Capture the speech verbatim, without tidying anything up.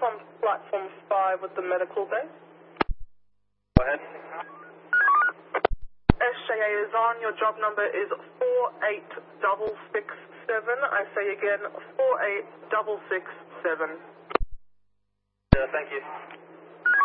on platform five with the medical bay. Go ahead. S J A is on. Your job number is four eight six six seven. I say again, four eight six six seven. Yeah, thank you.